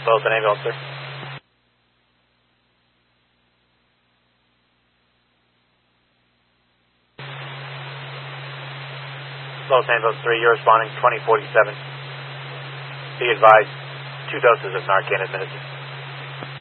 Los Angeles, sir. Los Angeles 3, you're responding 2047. Be advised, 2 doses of Narcan administered.